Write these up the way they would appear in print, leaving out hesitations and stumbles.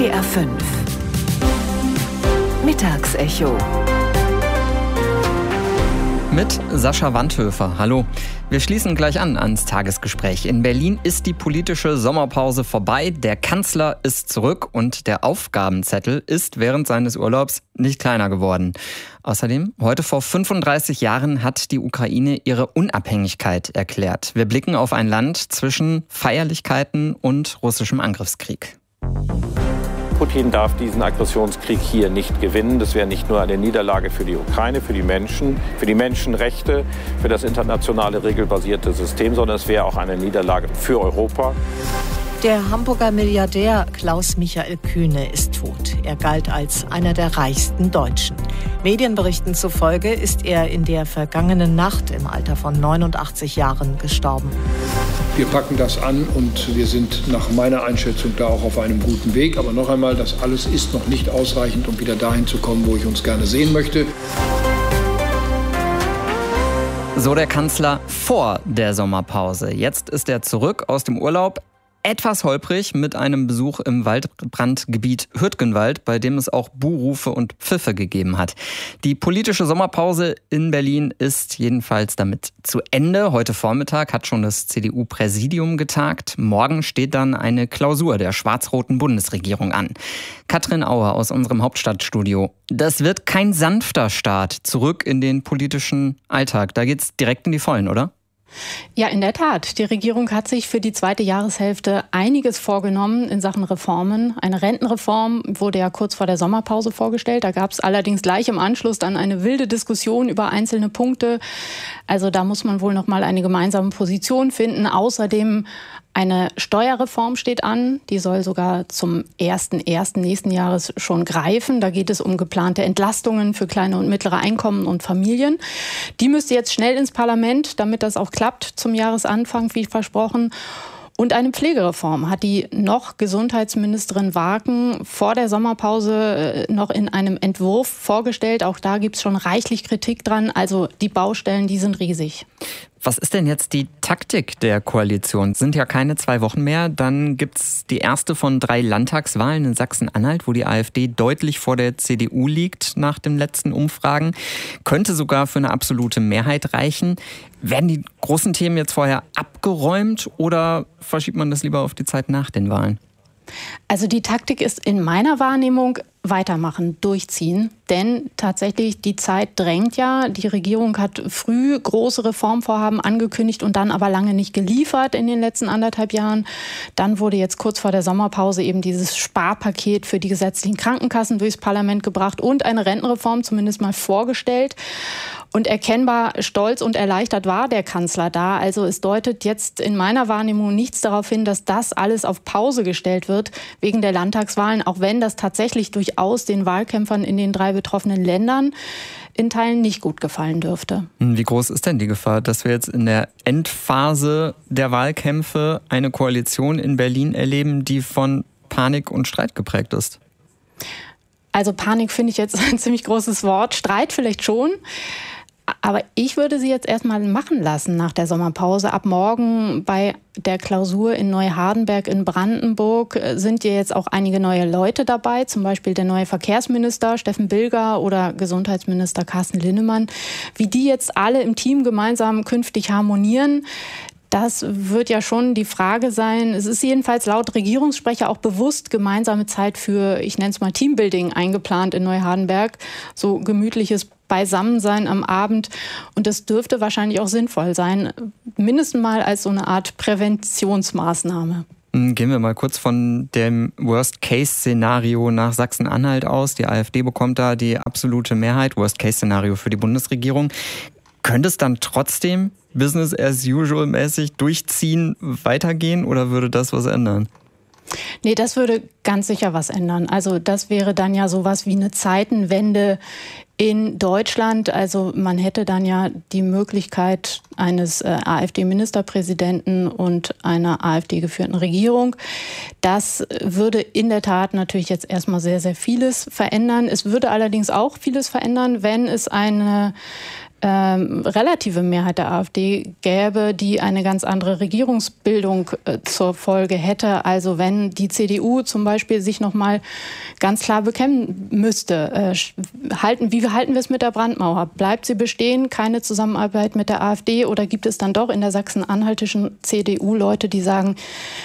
NDR 5 Mittagsecho mit Sascha Wandhöfer. Hallo. Wir schließen gleich ans Tagesgespräch. In Berlin ist die politische Sommerpause vorbei. Der Kanzler ist zurück und der Aufgabenzettel ist während seines Urlaubs nicht kleiner geworden. Außerdem, heute vor 35 Jahren hat die Ukraine ihre Unabhängigkeit erklärt. Wir blicken auf ein Land zwischen Feierlichkeiten und russischem Angriffskrieg. Putin darf diesen Aggressionskrieg hier nicht gewinnen. Das wäre nicht nur eine Niederlage für die Ukraine, für die Menschen, für die Menschenrechte, für das internationale regelbasierte System, sondern es wäre auch eine Niederlage für Europa. Der Hamburger Milliardär Klaus-Michael Kühne ist tot. Er galt als einer der reichsten Deutschen. Medienberichten zufolge ist er in der vergangenen Nacht im Alter von 89 Jahren gestorben. Wir packen das an und wir sind nach meiner Einschätzung da auch auf einem guten Weg. Aber noch einmal, das alles ist noch nicht ausreichend, um wieder dahin zu kommen, wo ich uns gerne sehen möchte. So der Kanzler vor der Sommerpause. Jetzt ist er zurück aus dem Urlaub. Etwas holprig mit einem Besuch im Waldbrandgebiet Hürtgenwald, bei dem es auch Buhrufe und Pfiffe gegeben hat. Die politische Sommerpause in Berlin ist jedenfalls damit zu Ende. Heute Vormittag hat schon das CDU-Präsidium getagt. Morgen steht dann eine Klausur der schwarz-roten Bundesregierung an. Katrin Auer aus unserem Hauptstadtstudio. Das wird kein sanfter Start zurück in den politischen Alltag. Da geht's direkt in die Vollen, oder? Ja, in der Tat. Die Regierung hat sich für die zweite Jahreshälfte einiges vorgenommen in Sachen Reformen. Eine Rentenreform wurde ja kurz vor der Sommerpause vorgestellt. Da gab es allerdings gleich im Anschluss dann eine wilde Diskussion über einzelne Punkte. Also da muss man wohl noch mal eine gemeinsame Position finden. Außerdem eine Steuerreform steht an. Die soll sogar zum 1.1. nächsten Jahres schon greifen. Da geht es um geplante Entlastungen für kleine und mittlere Einkommen und Familien. Die müsste jetzt schnell ins Parlament, damit das auch klappt zum Jahresanfang, wie versprochen. Und eine Pflegereform hat die noch Gesundheitsministerin Wagen vor der Sommerpause noch in einem Entwurf vorgestellt. Auch da gibt es schon reichlich Kritik dran. Also die Baustellen, die sind riesig. Was ist denn jetzt die Taktik der Koalition? Es sind ja keine 2 Wochen mehr. Dann gibt's die erste von 3 Landtagswahlen in Sachsen-Anhalt, wo die AfD deutlich vor der CDU liegt nach den letzten Umfragen. Könnte sogar für eine absolute Mehrheit reichen. Werden die großen Themen jetzt vorher abgeräumt oder verschiebt man das lieber auf die Zeit nach den Wahlen? Also die Taktik ist in meiner Wahrnehmung weitermachen, durchziehen. Denn tatsächlich die Zeit drängt ja. Die Regierung hat früh große Reformvorhaben angekündigt und dann aber lange nicht geliefert in den letzten 1,5 Jahren. Dann wurde jetzt kurz vor der Sommerpause eben dieses Sparpaket für die gesetzlichen Krankenkassen durchs Parlament gebracht und eine Rentenreform zumindest mal vorgestellt. Und erkennbar stolz und erleichtert war der Kanzler da. Also es deutet jetzt in meiner Wahrnehmung nichts darauf hin, dass das alles auf Pause gestellt wird wegen der Landtagswahlen, auch wenn das tatsächlich durchaus den Wahlkämpfern in den 3 betroffenen Ländern in Teilen nicht gut gefallen dürfte. Wie groß ist denn die Gefahr, dass wir jetzt in der Endphase der Wahlkämpfe eine Koalition in Berlin erleben, die von Panik und Streit geprägt ist? Also Panik finde ich jetzt ein ziemlich großes Wort. Streit vielleicht schon. Aber ich würde sie jetzt erstmal machen lassen nach der Sommerpause. Ab morgen bei der Klausur in Neuhardenberg in Brandenburg sind ja jetzt auch einige neue Leute dabei. Zum Beispiel der neue Verkehrsminister Steffen Bilger oder Gesundheitsminister Carsten Linnemann. Wie die jetzt alle im Team gemeinsam künftig harmonieren, das wird ja schon die Frage sein. Es ist jedenfalls laut Regierungssprecher auch bewusst gemeinsame Zeit für, ich nenne es mal Teambuilding, eingeplant in Neuhardenberg. So gemütliches Beisammensein am Abend. Und das dürfte wahrscheinlich auch sinnvoll sein. Mindestens mal als so eine Art Präventionsmaßnahme. Gehen wir mal kurz von dem Worst-Case-Szenario nach Sachsen-Anhalt aus. Die AfD bekommt da die absolute Mehrheit. Worst-Case-Szenario für die Bundesregierung. Könnte es dann trotzdem Business-as-usual-mäßig durchziehen, weitergehen oder würde das was ändern? Nee, das würde ganz sicher was ändern. Also das wäre dann ja sowas wie eine Zeitenwende in Deutschland. Also man hätte dann ja die Möglichkeit eines AfD-Ministerpräsidenten und einer AfD-geführten Regierung. Das würde in der Tat natürlich jetzt erstmal sehr, sehr vieles verändern. Es würde allerdings auch vieles verändern, wenn es eine relative Mehrheit der AfD gäbe, die eine ganz andere Regierungsbildung zur Folge hätte. Also wenn die CDU zum Beispiel sich noch mal ganz klar bekennen müsste, wie halten wir es mit der Brandmauer? Bleibt sie bestehen, keine Zusammenarbeit mit der AfD, oder gibt es dann doch in der sachsen-anhaltischen CDU Leute, die sagen,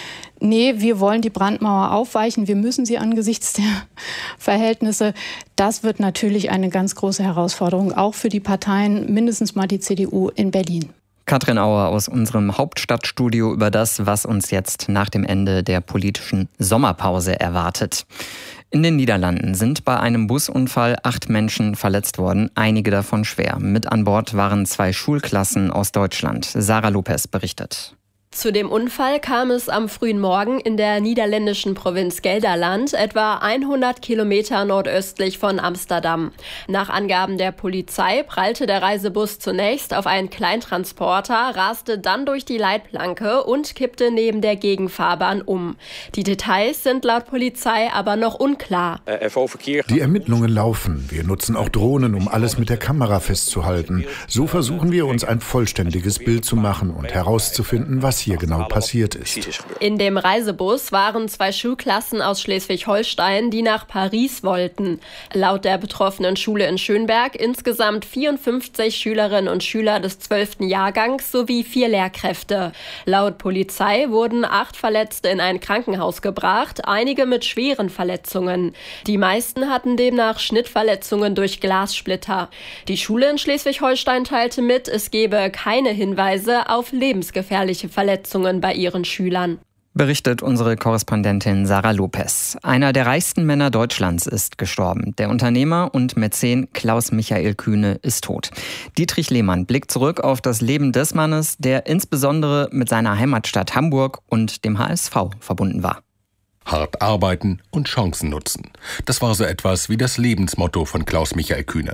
nee, wir wollen die Brandmauer aufweichen, wir müssen sie angesichts der Verhältnisse. Das wird natürlich eine ganz große Herausforderung, auch für die Parteien, mindestens mal die CDU in Berlin. Katrin Auer aus unserem Hauptstadtstudio über das, was uns jetzt nach dem Ende der politischen Sommerpause erwartet. In den Niederlanden sind bei einem Busunfall 8 Menschen verletzt worden, einige davon schwer. Mit an Bord waren 2 Schulklassen aus Deutschland. Sarah Lopez berichtet. Zu dem Unfall kam es am frühen Morgen in der niederländischen Provinz Gelderland, etwa 100 Kilometer nordöstlich von Amsterdam. Nach Angaben der Polizei prallte der Reisebus zunächst auf einen Kleintransporter, raste dann durch die Leitplanke und kippte neben der Gegenfahrbahn um. Die Details sind laut Polizei aber noch unklar. Die Ermittlungen laufen. Wir nutzen auch Drohnen, um alles mit der Kamera festzuhalten. So versuchen wir, uns ein vollständiges Bild zu machen und herauszufinden, was hier genau passiert ist. In dem Reisebus waren 2 Schulklassen aus Schleswig-Holstein, die nach Paris wollten. Laut der betroffenen Schule in Schönberg insgesamt 54 Schülerinnen und Schüler des 12. Jahrgangs sowie 4 Lehrkräfte. Laut Polizei wurden 8 Verletzte in ein Krankenhaus gebracht, einige mit schweren Verletzungen. Die meisten hatten demnach Schnittverletzungen durch Glassplitter. Die Schule in Schleswig-Holstein teilte mit, es gebe keine Hinweise auf lebensgefährliche Verletzungen bei ihren Schülern. Berichtet unsere Korrespondentin Sarah Lopez. Einer der reichsten Männer Deutschlands ist gestorben. Der Unternehmer und Mäzen Klaus Michael Kühne ist tot. Dietrich Lehmann blickt zurück auf das Leben des Mannes, der insbesondere mit seiner Heimatstadt Hamburg und dem HSV verbunden war. Hart arbeiten und Chancen nutzen. Das war so etwas wie das Lebensmotto von Klaus Michael Kühne.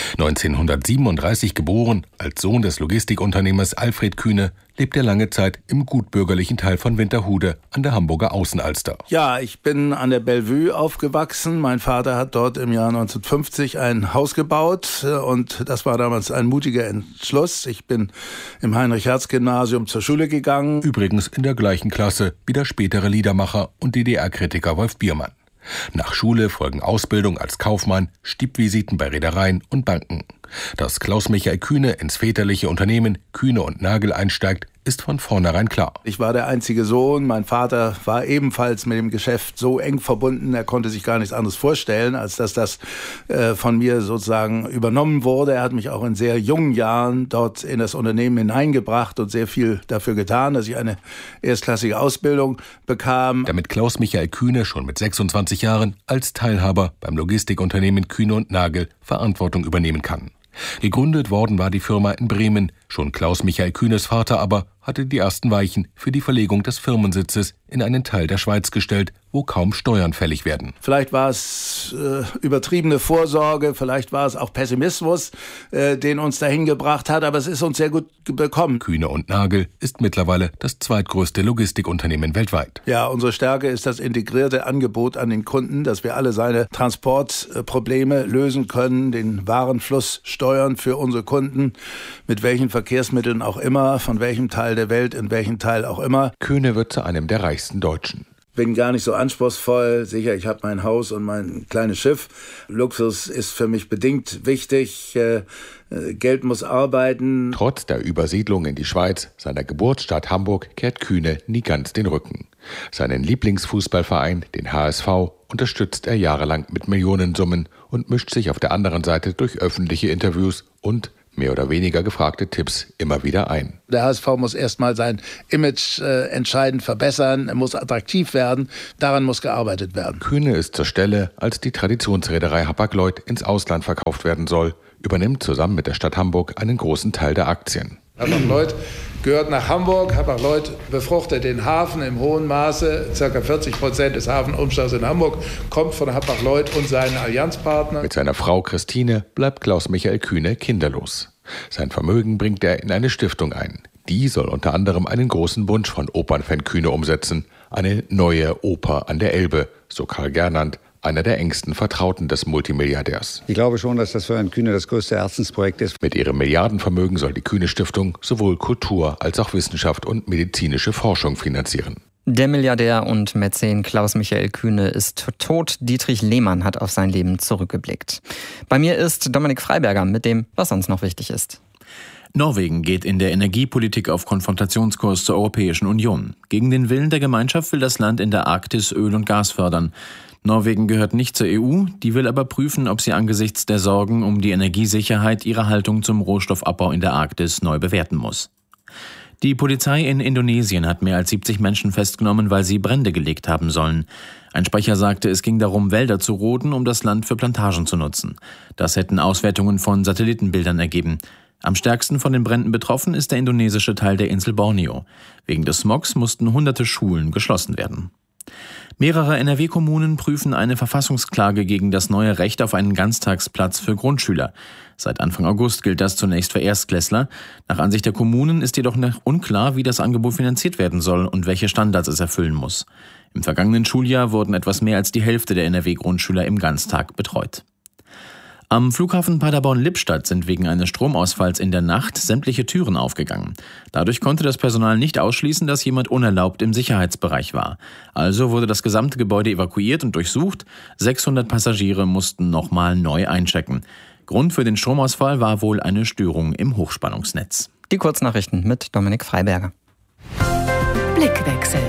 1937 geboren, als Sohn des Logistikunternehmers Alfred Kühne, lebt er lange Zeit im gutbürgerlichen Teil von Winterhude an der Hamburger Außenalster. Ja, ich bin an der Bellevue aufgewachsen. Mein Vater hat dort im Jahr 1950 ein Haus gebaut und das war damals ein mutiger Entschluss. Ich bin im Heinrich-Hertz-Gymnasium zur Schule gegangen. Übrigens in der gleichen Klasse wie der spätere Liedermacher und DDR-Kritiker Wolf Biermann. Nach Schule folgen Ausbildung als Kaufmann, Stippvisiten bei Reedereien und Banken. Dass Klaus Michael Kühne ins väterliche Unternehmen Kühne und Nagel einsteigt, ist von vornherein klar. Ich war der einzige Sohn. Mein Vater war ebenfalls mit dem Geschäft so eng verbunden, er konnte sich gar nichts anderes vorstellen, als dass das von mir sozusagen übernommen wurde. Er hat mich auch in sehr jungen Jahren dort in das Unternehmen hineingebracht und sehr viel dafür getan, dass ich eine erstklassige Ausbildung bekam. Damit Klaus Michael Kühne schon mit 26 Jahren als Teilhaber beim Logistikunternehmen Kühne und Nagel Verantwortung übernehmen kann. Gegründet worden war die Firma in Bremen. Schon Klaus Michael Kühnes Vater aber hatte die ersten Weichen für die Verlegung des Firmensitzes in einen Teil der Schweiz gestellt, wo kaum Steuern fällig werden. Vielleicht war es übertriebene Vorsorge, vielleicht war es auch Pessimismus, den uns dahin gebracht hat, aber es ist uns sehr gut bekommen. Kühne und Nagel ist mittlerweile das zweitgrößte Logistikunternehmen weltweit. Ja, unsere Stärke ist das integrierte Angebot an den Kunden, dass wir alle seine Transportprobleme lösen können, den Warenfluss steuern für unsere Kunden, mit welchen Verkehrsmitteln auch immer, von welchem Teil der Welt, in welchem Teil auch immer. Kühne wird zu einem der reichsten Deutschen. Bin gar nicht so anspruchsvoll. Sicher, ich habe mein Haus und mein kleines Schiff. Luxus ist für mich bedingt wichtig. Geld muss arbeiten. Trotz der Übersiedlung in die Schweiz, seiner Geburtsstadt Hamburg, kehrt Kühne nie ganz den Rücken. Seinen Lieblingsfußballverein, den HSV, unterstützt er jahrelang mit Millionensummen und mischt sich auf der anderen Seite durch öffentliche Interviews und mehr oder weniger gefragte Tipps immer wieder ein. Der HSV muss erstmal sein Image entscheidend verbessern, er muss attraktiv werden, daran muss gearbeitet werden. Kühne ist zur Stelle, als die Traditionsreederei Hapag-Lloyd ins Ausland verkauft werden soll, übernimmt zusammen mit der Stadt Hamburg einen großen Teil der Aktien. Hapag-Lloyd gehört nach Hamburg. Hapag-Lloyd befruchtet den Hafen im hohen Maße. Ca. 40% des Hafenumschlags in Hamburg kommt von Hapag-Lloyd und seinen Allianzpartnern. Mit seiner Frau Christine bleibt Klaus Michael Kühne kinderlos. Sein Vermögen bringt er in eine Stiftung ein. Die soll unter anderem einen großen Wunsch von Opernfan Kühne umsetzen. Eine neue Oper an der Elbe, so Karl Gernand, einer der engsten Vertrauten des Multimilliardärs. Ich glaube schon, dass das für Herrn Kühne das größte Herzensprojekt ist. Mit ihrem Milliardenvermögen soll die Kühne-Stiftung sowohl Kultur als auch Wissenschaft und medizinische Forschung finanzieren. Der Milliardär und Mäzen Klaus-Michael Kühne ist tot. Dietrich Lehmann hat auf sein Leben zurückgeblickt. Bei mir ist Dominik Freiberger mit dem, was sonst noch wichtig ist. Norwegen geht in der Energiepolitik auf Konfrontationskurs zur Europäischen Union. Gegen den Willen der Gemeinschaft will das Land in der Arktis Öl und Gas fördern. Norwegen gehört nicht zur EU, die will aber prüfen, ob sie angesichts der Sorgen um die Energiesicherheit ihre Haltung zum Rohstoffabbau in der Arktis neu bewerten muss. Die Polizei in Indonesien hat mehr als 70 Menschen festgenommen, weil sie Brände gelegt haben sollen. Ein Sprecher sagte, es ging darum, Wälder zu roden, um das Land für Plantagen zu nutzen. Das hätten Auswertungen von Satellitenbildern ergeben. Am stärksten von den Bränden betroffen ist der indonesische Teil der Insel Borneo. Wegen des Smogs mussten hunderte Schulen geschlossen werden. Mehrere NRW-Kommunen prüfen eine Verfassungsklage gegen das neue Recht auf einen Ganztagsplatz für Grundschüler. Seit Anfang August gilt das zunächst für Erstklässler. Nach Ansicht der Kommunen ist jedoch noch unklar, wie das Angebot finanziert werden soll und welche Standards es erfüllen muss. Im vergangenen Schuljahr wurden etwas mehr als die Hälfte der NRW-Grundschüler im Ganztag betreut. Am Flughafen Paderborn-Lippstadt sind wegen eines Stromausfalls in der Nacht sämtliche Türen aufgegangen. Dadurch konnte das Personal nicht ausschließen, dass jemand unerlaubt im Sicherheitsbereich war. Also wurde das gesamte Gebäude evakuiert und durchsucht. 600 Passagiere mussten nochmal neu einchecken. Grund für den Stromausfall war wohl eine Störung im Hochspannungsnetz. Die Kurznachrichten mit Dominik Freiberger. Blickwechsel.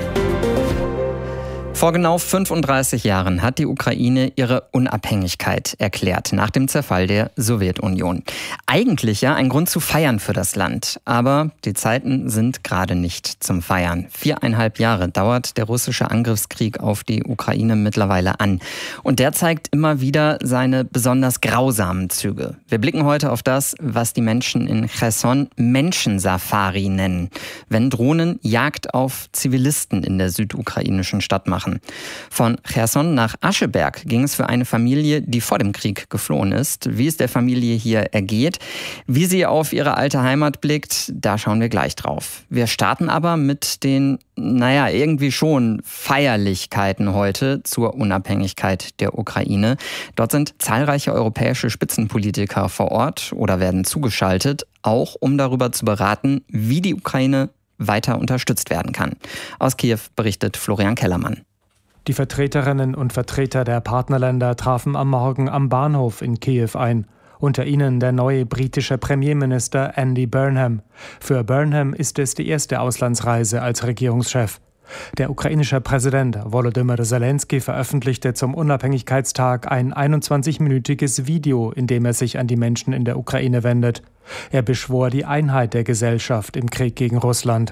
Vor genau 35 Jahren hat die Ukraine ihre Unabhängigkeit erklärt, nach dem Zerfall der Sowjetunion. Eigentlich ja ein Grund zu feiern für das Land. Aber die Zeiten sind gerade nicht zum Feiern. 4,5 Jahre dauert der russische Angriffskrieg auf die Ukraine mittlerweile an. Und der zeigt immer wieder seine besonders grausamen Züge. Wir blicken heute auf das, was die Menschen in Cherson Menschensafari nennen, wenn Drohnen Jagd auf Zivilisten in der südukrainischen Stadt machen. Von Cherson nach Ascheberg ging es für eine Familie, die vor dem Krieg geflohen ist. Wie es der Familie hier ergeht, wie sie auf ihre alte Heimat blickt, da schauen wir gleich drauf. Wir starten aber mit den, irgendwie schon Feierlichkeiten heute zur Unabhängigkeit der Ukraine. Dort sind zahlreiche europäische Spitzenpolitiker vor Ort oder werden zugeschaltet, auch um darüber zu beraten, wie die Ukraine weiter unterstützt werden kann. Aus Kiew berichtet Florian Kellermann. Die Vertreterinnen und Vertreter der Partnerländer trafen am Morgen am Bahnhof in Kiew ein. Unter ihnen der neue britische Premierminister Andy Burnham. Für Burnham ist es die erste Auslandsreise als Regierungschef. Der ukrainische Präsident Volodymyr Zelensky veröffentlichte zum Unabhängigkeitstag ein 21-minütiges Video, in dem er sich an die Menschen in der Ukraine wendet. Er beschwor die Einheit der Gesellschaft im Krieg gegen Russland.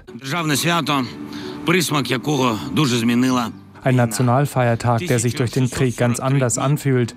Ein Nationalfeiertag, der sich durch den Krieg ganz anders anfühlt.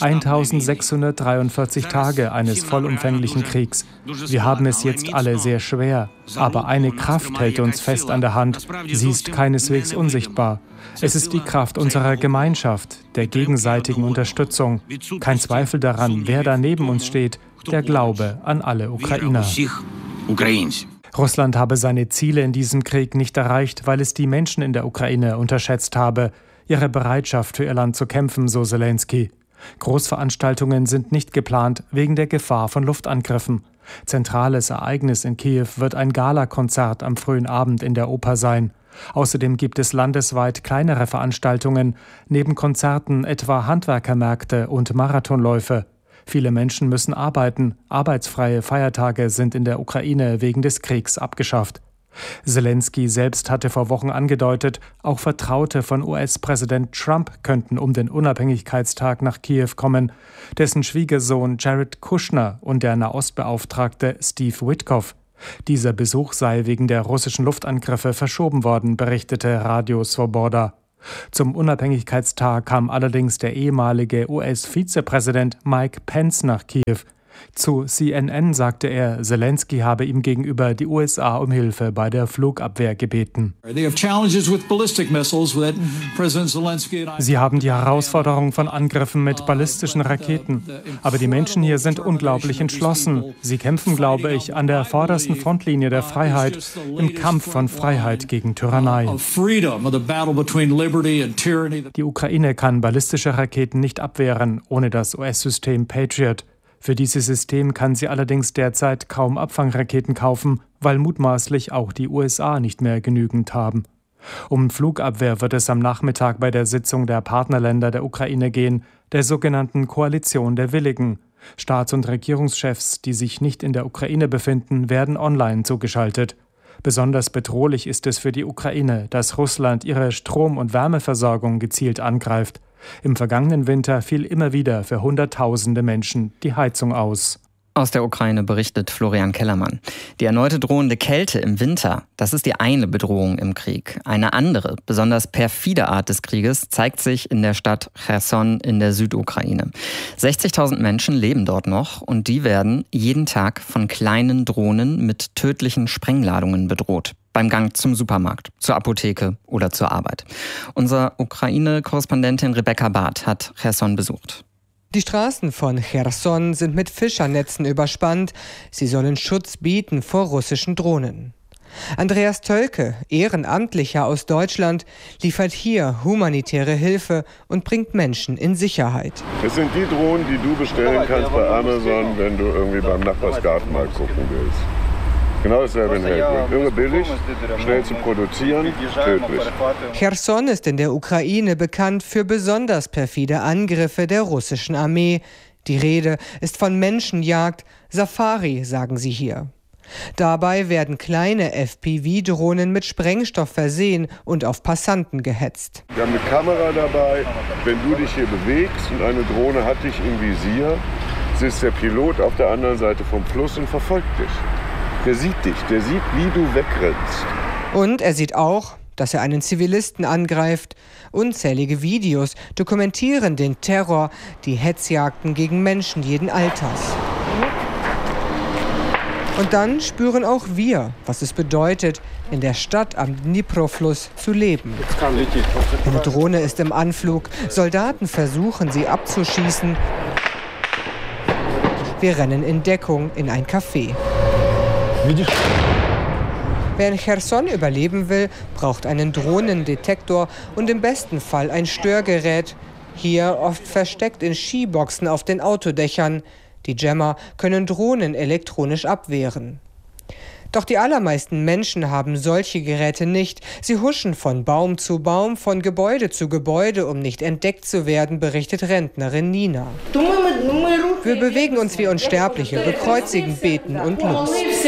1643 Tage eines vollumfänglichen Kriegs. Wir haben es jetzt alle sehr schwer. Aber eine Kraft hält uns fest an der Hand. Sie ist keineswegs unsichtbar. Es ist die Kraft unserer Gemeinschaft, der gegenseitigen Unterstützung. Kein Zweifel daran, wer da neben uns steht. Der Glaube an alle Ukrainer. Russland habe seine Ziele in diesem Krieg nicht erreicht, weil es die Menschen in der Ukraine unterschätzt habe. Ihre Bereitschaft für ihr Land zu kämpfen, so Zelensky. Großveranstaltungen sind nicht geplant, wegen der Gefahr von Luftangriffen. Zentrales Ereignis in Kiew wird ein Galakonzert am frühen Abend in der Oper sein. Außerdem gibt es landesweit kleinere Veranstaltungen, neben Konzerten etwa Handwerkermärkte und Marathonläufe. Viele Menschen müssen arbeiten. Arbeitsfreie Feiertage sind in der Ukraine wegen des Kriegs abgeschafft. Zelensky selbst hatte vor Wochen angedeutet, auch Vertraute von US-Präsident Trump könnten um den Unabhängigkeitstag nach Kiew kommen. Dessen Schwiegersohn Jared Kushner und der Nahostbeauftragte Steve Witkoff. Dieser Besuch sei wegen der russischen Luftangriffe verschoben worden, berichtete Radio Svoboda. Zum Unabhängigkeitstag kam allerdings der ehemalige US-Vizepräsident Mike Pence nach Kiew. Zu CNN sagte er, Zelensky habe ihm gegenüber die USA um Hilfe bei der Flugabwehr gebeten. Sie haben die Herausforderung von Angriffen mit ballistischen Raketen. Aber die Menschen hier sind unglaublich entschlossen. Sie kämpfen, glaube ich, an der vordersten Frontlinie der Freiheit, im Kampf von Freiheit gegen Tyrannei. Die Ukraine kann ballistische Raketen nicht abwehren, ohne das US-System Patriot. Für dieses System kann sie allerdings derzeit kaum Abfangraketen kaufen, weil mutmaßlich auch die USA nicht mehr genügend haben. Um Flugabwehr wird es am Nachmittag bei der Sitzung der Partnerländer der Ukraine gehen, der sogenannten Koalition der Willigen. Staats- und Regierungschefs, die sich nicht in der Ukraine befinden, werden online zugeschaltet. Besonders bedrohlich ist es für die Ukraine, dass Russland ihre Strom- und Wärmeversorgung gezielt angreift. Im vergangenen Winter fiel immer wieder für Hunderttausende Menschen die Heizung aus. Aus der Ukraine berichtet Florian Kellermann. Die erneute drohende Kälte im Winter, das ist die eine Bedrohung im Krieg. Eine andere, besonders perfide Art des Krieges zeigt sich in der Stadt Cherson in der Südukraine. 60.000 Menschen leben dort noch und die werden jeden Tag von kleinen Drohnen mit tödlichen Sprengladungen bedroht. Beim Gang zum Supermarkt, zur Apotheke oder zur Arbeit. Unsere Ukraine-Korrespondentin Rebecca Barth hat Cherson besucht. Die Straßen von Cherson sind mit Fischernetzen überspannt. Sie sollen Schutz bieten vor russischen Drohnen. Andreas Tölke, Ehrenamtlicher aus Deutschland, liefert hier humanitäre Hilfe und bringt Menschen in Sicherheit. Es sind die Drohnen, die du bestellen kannst bei Amazon, wenn du irgendwie beim Nachbarsgartenmarkt gucken willst. Genau dasselbe in Helgoland. Irre billig, schnell zu produzieren, tödlich. Cherson ist in der Ukraine bekannt für besonders perfide Angriffe der russischen Armee. Die Rede ist von Menschenjagd, Safari, sagen sie hier. Dabei werden kleine FPV-Drohnen mit Sprengstoff versehen und auf Passanten gehetzt. Wir haben eine Kamera dabei. Wenn du dich hier bewegst und eine Drohne hat dich im Visier, sitzt der Pilot auf der anderen Seite vom Fluss und verfolgt dich. Der sieht dich, der sieht, wie du wegrennst. Und er sieht auch, dass er einen Zivilisten angreift. Unzählige Videos dokumentieren den Terror, die Hetzjagden gegen Menschen jeden Alters. Und dann spüren auch wir, was es bedeutet, in der Stadt am Dnipro-Fluss zu leben. Eine Drohne ist im Anflug, Soldaten versuchen, sie abzuschießen. Wir rennen in Deckung in ein Café. Wer in Cherson überleben will, braucht einen Drohnendetektor und im besten Fall ein Störgerät. Hier oft versteckt in Skiboxen auf den Autodächern. Die Jammer können Drohnen elektronisch abwehren. Doch die allermeisten Menschen haben solche Geräte nicht. Sie huschen von Baum zu Baum, von Gebäude zu Gebäude, um nicht entdeckt zu werden, berichtet Rentnerin Nina. Wir bewegen uns wie Unsterbliche, bekreuzigen, beten und los.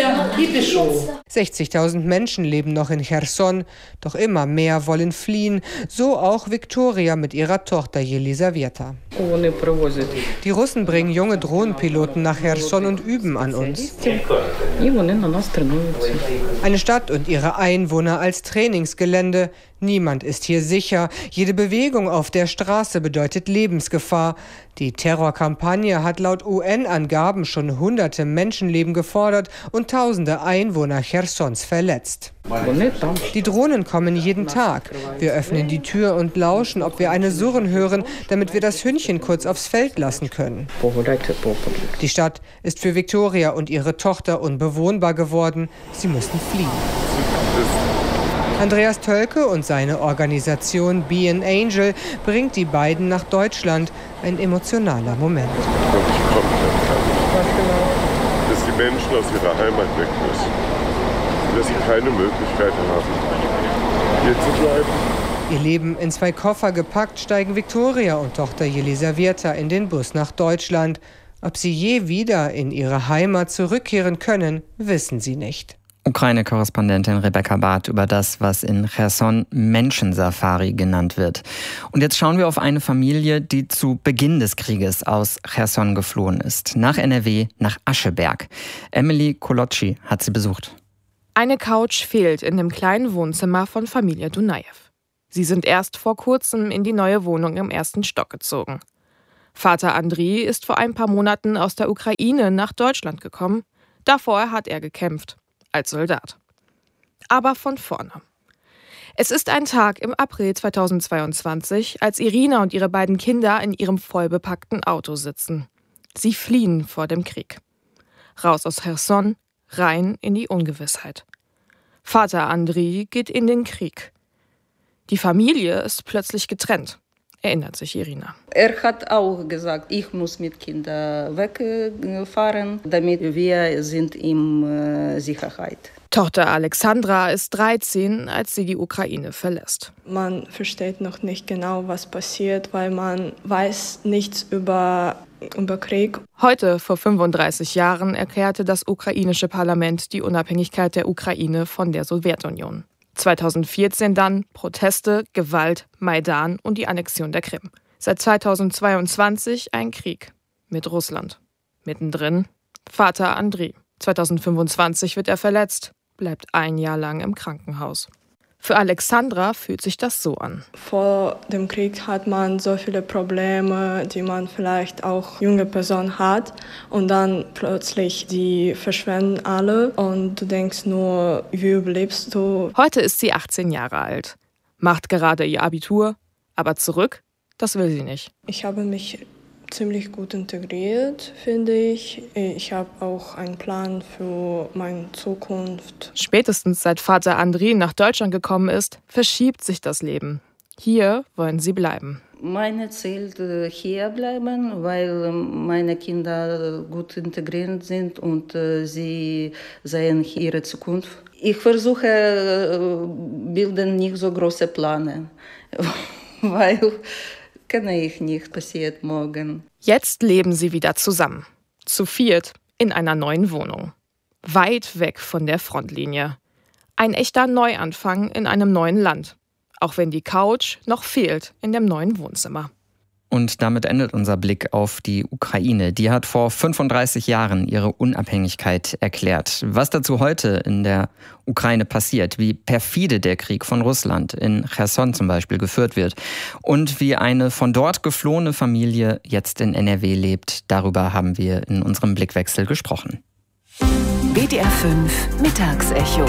60.000 Menschen leben noch in Cherson, doch immer mehr wollen fliehen, so auch Viktoria mit ihrer Tochter Jelisaweta. Die Russen bringen junge Drohnenpiloten nach Cherson und üben an uns. Eine Stadt und ihre Einwohner als Trainingsgelände. Niemand ist hier sicher. Jede Bewegung auf der Straße bedeutet Lebensgefahr. Die Terrorkampagne hat laut UN-Angaben schon hunderte Menschenleben gefordert und tausende Einwohner Chersons verletzt. Die Drohnen kommen jeden Tag. Wir öffnen die Tür und lauschen, ob wir eine Surren hören, damit wir das Hündchen kurz aufs Feld lassen können. Die Stadt ist für Viktoria und ihre Tochter unbewohnbar geworden. Sie müssen fliehen. Andreas Tölke und seine Organisation Be an Angel bringt die beiden nach Deutschland. Ein emotionaler Moment. Was genau? Dass die Menschen aus ihrer Heimat weg müssen. Und dass sie keine Möglichkeit haben, hier zu bleiben. Ihr Leben in 2 Koffer gepackt, steigen Viktoria und Tochter Jelisaweta in den Bus nach Deutschland. Ob sie je wieder in ihre Heimat zurückkehren können, wissen sie nicht. Ukraine-Korrespondentin Rebecca Barth über das, was in Cherson Menschensafari genannt wird. Und jetzt schauen wir auf eine Familie, die zu Beginn des Krieges aus Cherson geflohen ist. Nach NRW, nach Ascheberg. Emily Koloczi hat sie besucht. Eine Couch fehlt in dem kleinen Wohnzimmer von Familie Dunajew. Sie sind erst vor kurzem in die neue Wohnung im 1. Stock gezogen. Vater Andriy ist vor ein paar Monaten aus der Ukraine nach Deutschland gekommen. Davor hat er gekämpft, als Soldat. Aber von vorne. Es ist ein Tag im April 2022, als Irina und ihre beiden Kinder in ihrem vollbepackten Auto sitzen. Sie fliehen vor dem Krieg. Raus aus Cherson, rein in die Ungewissheit. Vater Andriy geht in den Krieg. Die Familie ist plötzlich getrennt, erinnert sich Irina. Er hat auch gesagt, ich muss mit Kindern wegfahren, damit wir sind in Sicherheit. Tochter Alexandra ist 13, als sie die Ukraine verlässt. Man versteht noch nicht genau, was passiert, weil man weiß nichts über Krieg. Heute, vor 35 Jahren, erklärte das ukrainische Parlament die Unabhängigkeit der Ukraine von der Sowjetunion. 2014 dann Proteste, Gewalt, Maidan und die Annexion der Krim. Seit 2022 ein Krieg mit Russland. Mittendrin Vater Andriy. 2025 wird er verletzt, bleibt ein Jahr lang im Krankenhaus. Für Alexandra fühlt sich das so an. Vor dem Krieg hat man so viele Probleme, die man vielleicht auch junge Person hat. Und dann plötzlich, die verschwinden alle. Und du denkst nur, wie überlebst du? Heute ist sie 18 Jahre alt, macht gerade ihr Abitur. Aber zurück, das will sie nicht. Ich habe mich ziemlich gut integriert, finde ich. Ich habe auch einen Plan für meine Zukunft. Spätestens seit Vater Andriy nach Deutschland gekommen ist, verschiebt sich das Leben. Hier wollen sie bleiben. Mein Ziel hier bleiben, weil meine Kinder gut integriert sind und sie sehen ihre Zukunft. Ich versuche, bilden nicht so große Pläne, weil kenne ich nicht, passiert morgen. Jetzt leben sie wieder zusammen. Zu viert in einer neuen Wohnung. Weit weg von der Frontlinie. Ein echter Neuanfang in einem neuen Land. Auch wenn die Couch noch fehlt in dem neuen Wohnzimmer. Und damit endet unser Blick auf die Ukraine. Die hat vor 35 Jahren ihre Unabhängigkeit erklärt. Was dazu heute in der Ukraine passiert, wie perfide der Krieg von Russland in Cherson zum Beispiel geführt wird und wie eine von dort geflohene Familie jetzt in NRW lebt, darüber haben wir in unserem Blickwechsel gesprochen. WDR 5 Mittagsecho.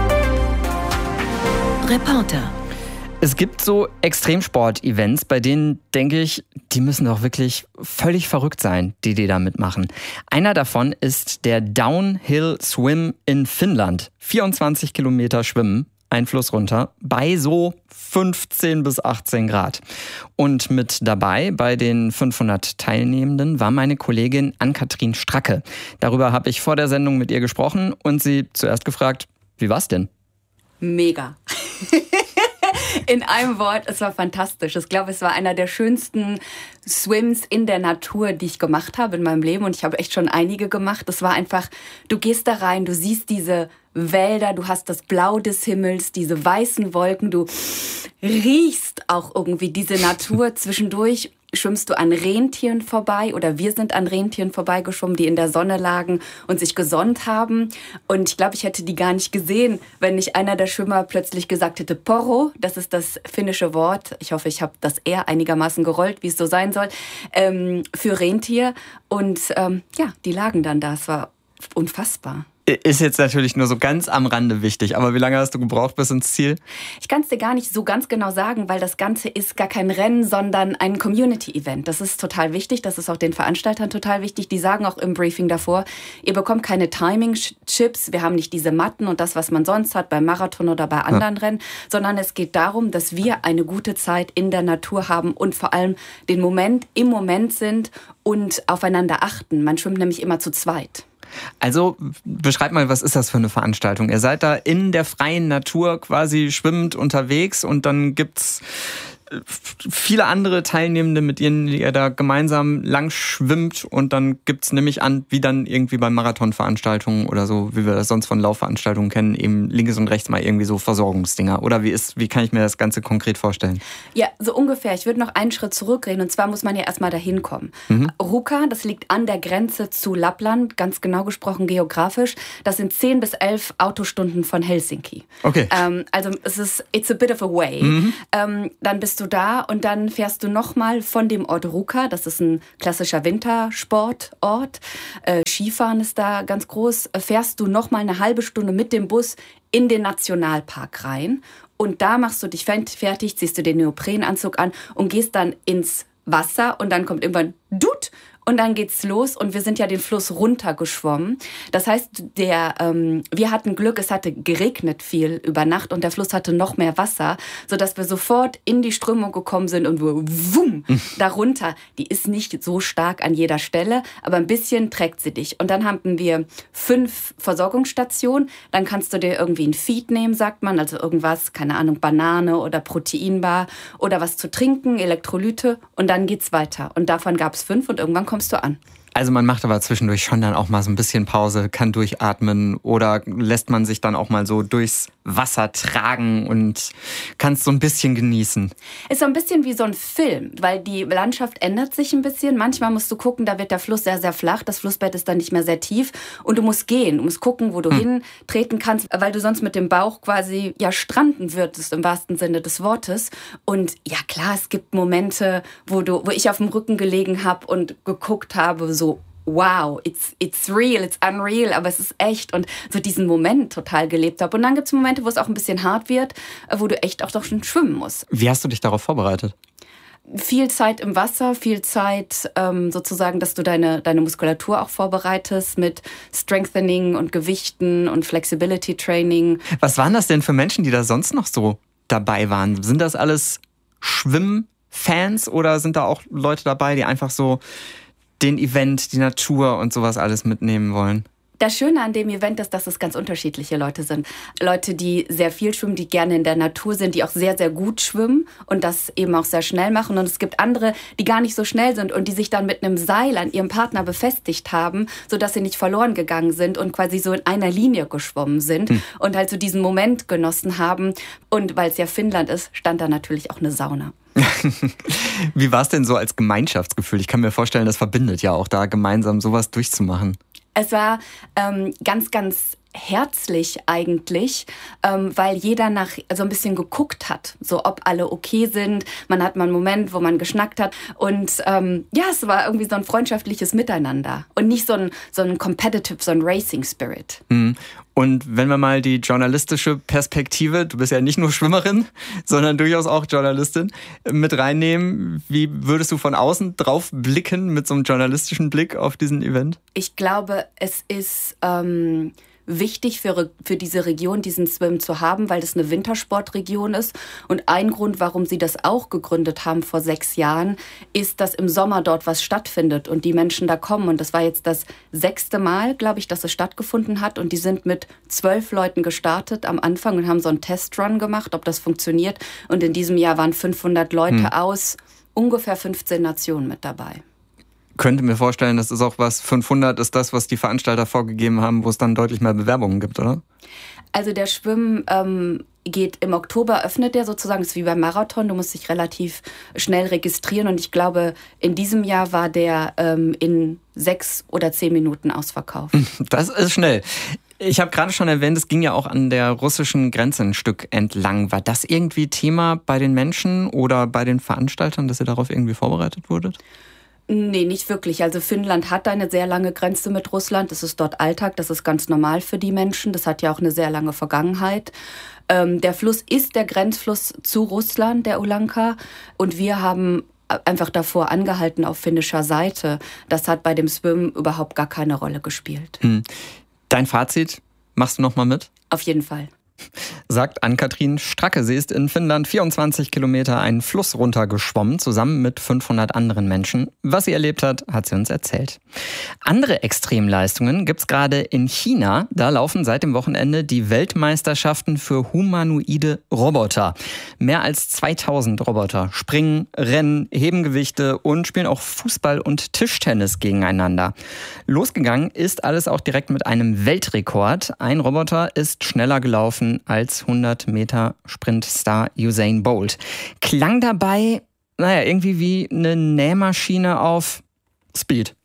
Reporter. Es gibt so Extremsport-Events, bei denen denke ich, die müssen doch wirklich völlig verrückt sein, die da mitmachen. Einer davon ist der Downhill Swim in Finnland. 24 Kilometer schwimmen, ein Fluss runter, bei so 15 bis 18 Grad. Und mit dabei bei den 500 Teilnehmenden war meine Kollegin Ann-Kathrin Stracke. Darüber habe ich vor der Sendung mit ihr gesprochen und sie zuerst gefragt, wie war's denn? Mega. In einem Wort, es war fantastisch. Ich glaube, es war einer der schönsten Swims in der Natur, die ich gemacht habe in meinem Leben. Und ich habe echt schon einige gemacht. Es war einfach, du gehst da rein, du siehst diese Wälder, du hast das Blau des Himmels, diese weißen Wolken, du riechst auch irgendwie diese Natur. Zwischendurch schwimmst du an Rentieren vorbei oder wir sind an Rentieren vorbeigeschwommen, die in der Sonne lagen und sich gesonnt haben. Und ich glaube, ich hätte die gar nicht gesehen, wenn nicht einer der Schwimmer plötzlich gesagt hätte, Porro, das ist das finnische Wort. Ich hoffe, ich habe das eher einigermaßen gerollt, wie es so sein soll, für Rentier. Und ja, die lagen dann da. Es war unfassbar. Ist jetzt natürlich nur so ganz am Rande wichtig, aber wie lange hast du gebraucht bis ins Ziel? Ich kann es dir gar nicht so ganz genau sagen, weil das Ganze ist gar kein Rennen, sondern ein Community-Event. Das ist total wichtig, das ist auch den Veranstaltern total wichtig. Die sagen auch im Briefing davor, ihr bekommt keine Timing-Chips, wir haben nicht diese Matten und das, was man sonst hat beim Marathon oder bei anderen Rennen, sondern es geht darum, dass wir eine gute Zeit in der Natur haben und vor allem den Moment im Moment sind und aufeinander achten. Man schwimmt nämlich immer zu zweit. Also beschreib mal, was ist das für eine Veranstaltung? Ihr seid da in der freien Natur quasi schwimmend unterwegs und dann gibt's viele andere Teilnehmende, mit denen ihr da gemeinsam lang schwimmt und dann gibt's nämlich an, wie dann irgendwie bei Marathonveranstaltungen oder so, wie wir das sonst von Laufveranstaltungen kennen, eben links und rechts mal irgendwie so Versorgungsdinger. Oder wie kann ich mir das Ganze konkret vorstellen? Ja, so ungefähr. Ich würde noch einen Schritt zurückgehen und zwar muss man ja erstmal dahin kommen. Ruka, das liegt an der Grenze zu Lappland, ganz genau gesprochen geografisch. Das sind 10 bis 11 Autostunden von Helsinki. Okay. Also it's a bit of a way. Dann bist bist du da und dann fährst du nochmal von dem Ort Ruka, das ist ein klassischer Wintersportort, Skifahren ist da ganz groß, fährst du nochmal eine halbe Stunde mit dem Bus in den Nationalpark rein und da machst du dich fertig, ziehst du den Neoprenanzug an und gehst dann ins Wasser und dann kommt irgendwann Dut und dann geht's los und wir sind ja den Fluss runtergeschwommen. Das heißt, wir hatten Glück, es hatte geregnet viel über Nacht und der Fluss hatte noch mehr Wasser, sodass wir sofort in die Strömung gekommen sind und wumm, darunter. Die ist nicht so stark an jeder Stelle, aber ein bisschen trägt sie dich. Und dann hatten wir 5 Versorgungsstationen. Dann kannst du dir irgendwie ein Feed nehmen, sagt man, also irgendwas, keine Ahnung, Banane oder Proteinbar oder was zu trinken, Elektrolyte und dann geht's weiter. Und davon gab's 5 und irgendwann kommst du an. Also man macht aber zwischendurch schon dann auch mal so ein bisschen Pause, kann durchatmen oder lässt man sich dann auch mal so durchs Wasser tragen und kann es so ein bisschen genießen. Ist so ein bisschen wie so ein Film, weil die Landschaft ändert sich ein bisschen. Manchmal musst du gucken, da wird der Fluss sehr, sehr flach, das Flussbett ist dann nicht mehr sehr tief und du musst gehen, du musst gucken, wo du hintreten kannst, weil du sonst mit dem Bauch quasi ja stranden würdest im wahrsten Sinne des Wortes. Und ja klar, es gibt Momente, wo ich auf dem Rücken gelegen habe und geguckt habe, so wow, it's real, it's unreal, aber es ist echt und so diesen Moment total gelebt habe. Und dann gibt es Momente, wo es auch ein bisschen hart wird, wo du echt auch doch schon schwimmen musst. Wie hast du dich darauf vorbereitet? Viel Zeit im Wasser, viel Zeit sozusagen, dass du deine Muskulatur auch vorbereitest mit Strengthening und Gewichten und Flexibility Training. Was waren das denn für Menschen, die da sonst noch so dabei waren? Sind das alles Schwimmfans oder sind da auch Leute dabei, die einfach so den Event, die Natur und sowas alles mitnehmen wollen? Das Schöne an dem Event ist, dass es ganz unterschiedliche Leute sind. Leute, die sehr viel schwimmen, die gerne in der Natur sind, die auch sehr, sehr gut schwimmen und das eben auch sehr schnell machen. Und es gibt andere, die gar nicht so schnell sind und die sich dann mit einem Seil an ihrem Partner befestigt haben, sodass sie nicht verloren gegangen sind und quasi so in einer Linie geschwommen sind und halt so diesen Moment genossen haben. Und weil es ja Finnland ist, stand da natürlich auch eine Sauna. Wie war es denn so als Gemeinschaftsgefühl? Ich kann mir vorstellen, das verbindet ja auch da, gemeinsam sowas durchzumachen. Es war ganz, ganz herzlich eigentlich, weil jeder nach so ein bisschen geguckt hat, so ob alle okay sind. Man hat mal einen Moment, wo man geschnackt hat und es war irgendwie so ein freundschaftliches Miteinander und nicht so ein competitive, so ein Racing Spirit. Und wenn wir mal die journalistische Perspektive, du bist ja nicht nur Schwimmerin, sondern durchaus auch Journalistin, mit reinnehmen, wie würdest du von außen drauf blicken mit so einem journalistischen Blick auf diesen Event? Ich glaube, es ist wichtig für diese Region, diesen Swim zu haben, weil das eine Wintersportregion ist. Und ein Grund, warum sie das auch gegründet haben vor 6 Jahren, ist, dass im Sommer dort was stattfindet und die Menschen da kommen. Und das war jetzt das 6. Mal, glaube ich, dass es stattgefunden hat. Und die sind mit 12 Leuten gestartet am Anfang und haben so einen Testrun gemacht, ob das funktioniert. Und in diesem Jahr waren 500 Leute aus ungefähr 15 Nationen mit dabei. Könnte mir vorstellen, das ist auch was, 500 ist das, was die Veranstalter vorgegeben haben, wo es dann deutlich mehr Bewerbungen gibt, oder? Also der Schwimmen geht im Oktober, öffnet der sozusagen, das ist wie beim Marathon, du musst dich relativ schnell registrieren und ich glaube, in diesem Jahr war der in 6 oder 10 Minuten ausverkauft. Das ist schnell. Ich habe gerade schon erwähnt, es ging ja auch an der russischen Grenze ein Stück entlang. War das irgendwie Thema bei den Menschen oder bei den Veranstaltern, dass ihr darauf irgendwie vorbereitet wurdet? Nee, nicht wirklich. Also Finnland hat eine sehr lange Grenze mit Russland. Das ist dort Alltag, das ist ganz normal für die Menschen. Das hat ja auch eine sehr lange Vergangenheit. Der Fluss ist der Grenzfluss zu Russland, der Ulanka. Und wir haben einfach davor angehalten auf finnischer Seite. Das hat bei dem Swim überhaupt gar keine Rolle gespielt. Dein Fazit, machst du noch mal mit? Auf jeden Fall. Sagt Ann-Kathrin Stracke. Sie ist in Finnland 24 Kilometer einen Fluss runtergeschwommen, zusammen mit 500 anderen Menschen. Was sie erlebt hat, hat sie uns erzählt. Andere Extremleistungen gibt's gerade in China. Da laufen seit dem Wochenende die Weltmeisterschaften für humanoide Roboter. Mehr als 2000 Roboter springen, rennen, heben Gewichte und spielen auch Fußball und Tischtennis gegeneinander. Losgegangen ist alles auch direkt mit einem Weltrekord. Ein Roboter ist schneller gelaufen als 100 Meter Sprintstar Usain Bolt. Klang dabei, irgendwie wie eine Nähmaschine auf Speed.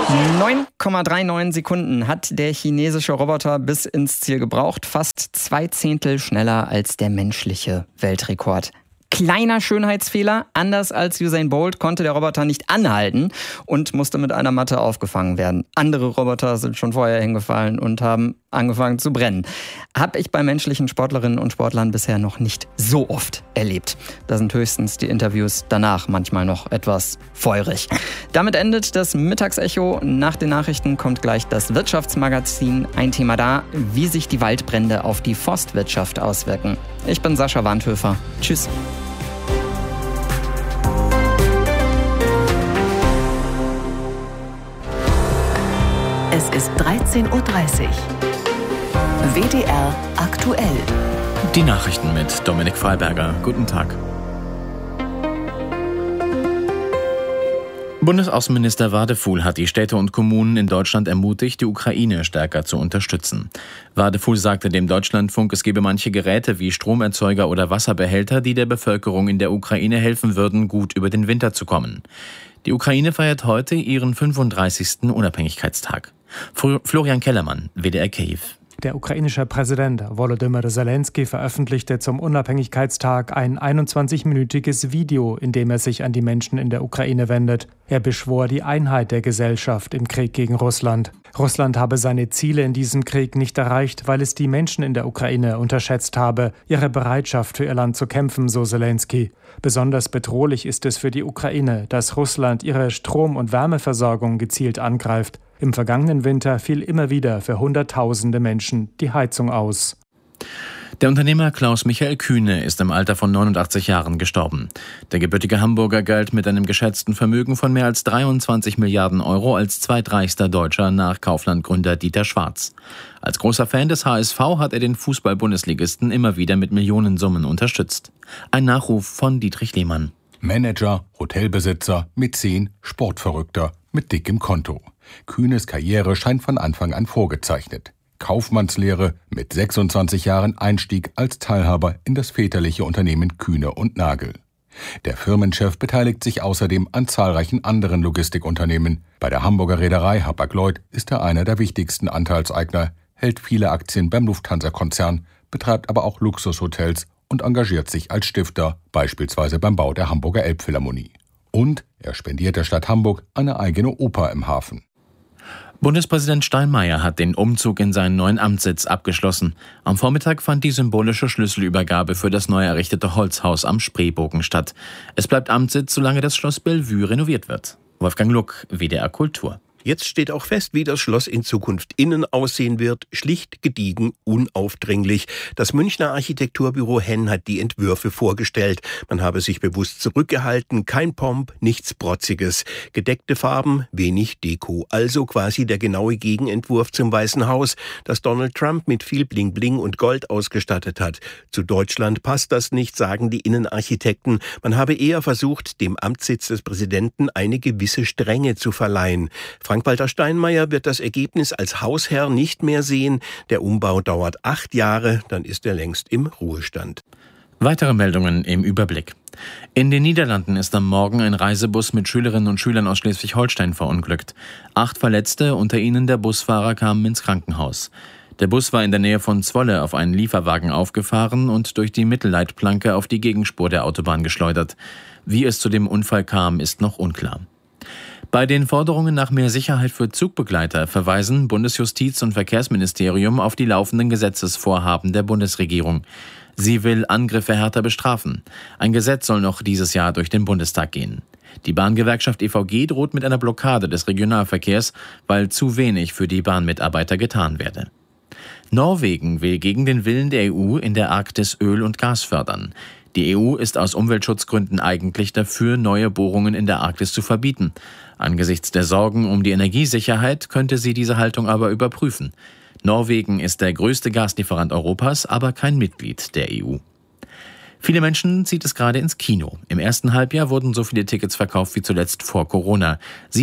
9,39 Sekunden hat der chinesische Roboter bis ins Ziel gebraucht. Fast 2 Zehntel schneller als der menschliche Weltrekord. Kleiner Schönheitsfehler. Anders als Usain Bolt konnte der Roboter nicht anhalten und musste mit einer Matte aufgefangen werden. Andere Roboter sind schon vorher hingefallen und haben angefangen zu brennen. Habe ich bei menschlichen Sportlerinnen und Sportlern bisher noch nicht so oft erlebt. Da sind höchstens die Interviews danach manchmal noch etwas feurig. Damit endet das Mittagsecho. Nach den Nachrichten kommt gleich das Wirtschaftsmagazin. Ein Thema da, wie sich die Waldbrände auf die Forstwirtschaft auswirken. Ich bin Sascha Wandhöfer. Tschüss. Es ist 13:30 Uhr. WDR aktuell. Die Nachrichten mit Dominik Freiberger. Guten Tag. Bundesaußenminister Wadefuhl hat die Städte und Kommunen in Deutschland ermutigt, die Ukraine stärker zu unterstützen. Wadefuhl sagte dem Deutschlandfunk, es gebe manche Geräte wie Stromerzeuger oder Wasserbehälter, die der Bevölkerung in der Ukraine helfen würden, gut über den Winter zu kommen. Die Ukraine feiert heute ihren 35. Unabhängigkeitstag. Florian Kellermann, WDR Kiew. Der ukrainische Präsident Volodymyr Zelensky veröffentlichte zum Unabhängigkeitstag ein 21-minütiges Video, in dem er sich an die Menschen in der Ukraine wendet. Er beschwor die Einheit der Gesellschaft im Krieg gegen Russland. Russland habe seine Ziele in diesem Krieg nicht erreicht, weil es die Menschen in der Ukraine unterschätzt habe, ihre Bereitschaft für ihr Land zu kämpfen, so Zelensky. Besonders bedrohlich ist es für die Ukraine, dass Russland ihre Strom- und Wärmeversorgung gezielt angreift. Im vergangenen Winter fiel immer wieder für Hunderttausende Menschen die Heizung aus. Der Unternehmer Klaus Michael Kühne ist im Alter von 89 Jahren gestorben. Der gebürtige Hamburger galt mit einem geschätzten Vermögen von mehr als 23 Milliarden Euro als zweitreichster Deutscher nach Kaufland-Gründer Dieter Schwarz. Als großer Fan des HSV hat er den Fußball-Bundesligisten immer wieder mit Millionensummen unterstützt. Ein Nachruf von Dietrich Lehmann. Manager, Hotelbesitzer, Mäzen, Sportverrückter mit dickem Konto. Kühnes Karriere scheint von Anfang an vorgezeichnet. Kaufmannslehre, mit 26 Jahren Einstieg als Teilhaber in das väterliche Unternehmen Kühne und Nagel. Der Firmenchef beteiligt sich außerdem an zahlreichen anderen Logistikunternehmen. Bei der Hamburger Reederei Hapag-Lloyd ist er einer der wichtigsten Anteilseigner, hält viele Aktien beim Lufthansa-Konzern, betreibt aber auch Luxushotels und engagiert sich als Stifter, beispielsweise beim Bau der Hamburger Elbphilharmonie. Und er spendiert der Stadt Hamburg eine eigene Oper im Hafen. Bundespräsident Steinmeier hat den Umzug in seinen neuen Amtssitz abgeschlossen. Am Vormittag fand die symbolische Schlüsselübergabe für das neu errichtete Holzhaus am Spreebogen statt. Es bleibt Amtssitz, solange das Schloss Bellevue renoviert wird. Wolfgang Luck, WDR Kultur. Jetzt steht auch fest, wie das Schloss in Zukunft innen aussehen wird. Schlicht, gediegen, unaufdringlich. Das Münchner Architekturbüro Henn hat die Entwürfe vorgestellt. Man habe sich bewusst zurückgehalten. Kein Pomp, nichts Protziges. Gedeckte Farben, wenig Deko. Also quasi der genaue Gegenentwurf zum Weißen Haus, das Donald Trump mit viel Bling-Bling und Gold ausgestattet hat. Zu Deutschland passt das nicht, sagen die Innenarchitekten. Man habe eher versucht, dem Amtssitz des Präsidenten eine gewisse Strenge zu verleihen. Frank-Walter Steinmeier wird das Ergebnis als Hausherr nicht mehr sehen. Der Umbau dauert 8 Jahre, dann ist er längst im Ruhestand. Weitere Meldungen im Überblick. In den Niederlanden ist am Morgen ein Reisebus mit Schülerinnen und Schülern aus Schleswig-Holstein verunglückt. 8 Verletzte, unter ihnen der Busfahrer, kamen ins Krankenhaus. Der Bus war in der Nähe von Zwolle auf einen Lieferwagen aufgefahren und durch die Mittelleitplanke auf die Gegenspur der Autobahn geschleudert. Wie es zu dem Unfall kam, ist noch unklar. Bei den Forderungen nach mehr Sicherheit für Zugbegleiter verweisen Bundesjustiz- und Verkehrsministerium auf die laufenden Gesetzesvorhaben der Bundesregierung. Sie will Angriffe härter bestrafen. Ein Gesetz soll noch dieses Jahr durch den Bundestag gehen. Die Bahngewerkschaft EVG droht mit einer Blockade des Regionalverkehrs, weil zu wenig für die Bahnmitarbeiter getan werde. Norwegen will gegen den Willen der EU in der Arktis Öl und Gas fördern. Die EU ist aus Umweltschutzgründen eigentlich dafür, neue Bohrungen in der Arktis zu verbieten. Angesichts der Sorgen um die Energiesicherheit könnte sie diese Haltung aber überprüfen. Norwegen ist der größte Gaslieferant Europas, aber kein Mitglied der EU. Viele Menschen zieht es gerade ins Kino. Im ersten Halbjahr wurden so viele Tickets verkauft wie zuletzt vor Corona.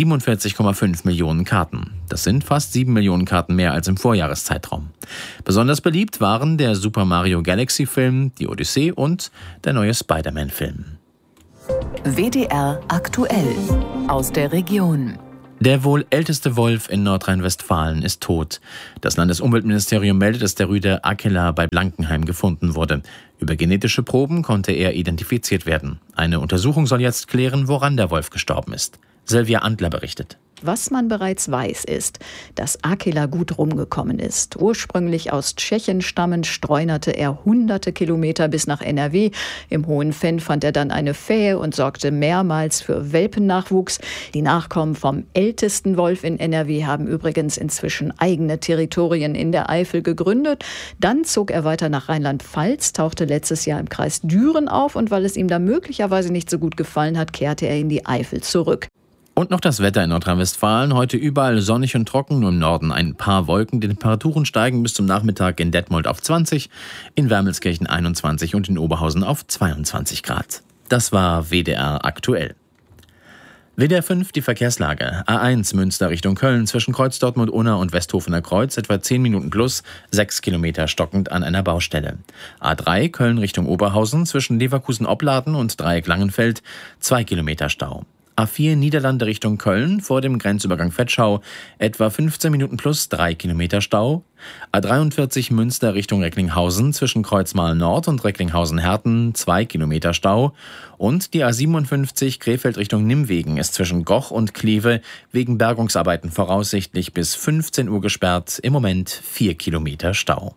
47,5 Millionen Karten. Das sind fast 7 Millionen Karten mehr als im Vorjahreszeitraum. Besonders beliebt waren der Super Mario Galaxy Film, die Odyssee und der neue Spider-Man Film. WDR aktuell aus der Region. Der wohl älteste Wolf in Nordrhein-Westfalen ist tot. Das Landesumweltministerium meldet, dass der Rüde Akela bei Blankenheim gefunden wurde. Über genetische Proben konnte er identifiziert werden. Eine Untersuchung soll jetzt klären, woran der Wolf gestorben ist. Silvia Antler berichtet. Was man bereits weiß, ist, dass Akela gut rumgekommen ist. Ursprünglich aus Tschechien stammend streunerte er hunderte Kilometer bis nach NRW. Im Hohen Venn fand er dann eine Fähe und sorgte mehrmals für Welpennachwuchs. Die Nachkommen vom ältesten Wolf in NRW haben übrigens inzwischen eigene Territorien in der Eifel gegründet. Dann zog er weiter nach Rheinland-Pfalz, tauchte letztes Jahr im Kreis Düren auf und weil es ihm da möglicherweise nicht so gut gefallen hat, kehrte er in die Eifel zurück. Und noch das Wetter in Nordrhein-Westfalen. Heute überall sonnig und trocken, nur im Norden ein paar Wolken. Die Temperaturen steigen bis zum Nachmittag in Detmold auf 20, in Wermelskirchen 21 und in Oberhausen auf 22 Grad. Das war WDR aktuell. WDR 5, die Verkehrslage. A1 Münster Richtung Köln zwischen Kreuz Dortmund-Unna und Westhofener Kreuz etwa 10 Minuten plus, 6 Kilometer stockend an einer Baustelle. A3 Köln Richtung Oberhausen zwischen Leverkusen-Opladen und Dreieck-Langenfeld 2 Kilometer Stau. A4 Niederlande Richtung Köln vor dem Grenzübergang Vetschau etwa 15 Minuten plus 3 Kilometer Stau. A43 Münster Richtung Recklinghausen zwischen Kreuzmal Nord und Recklinghausen-Herten 2 Kilometer Stau. Und die A57 Krefeld Richtung Nimwegen ist zwischen Goch und Kleve wegen Bergungsarbeiten voraussichtlich bis 15 Uhr gesperrt. Im Moment 4 Kilometer Stau.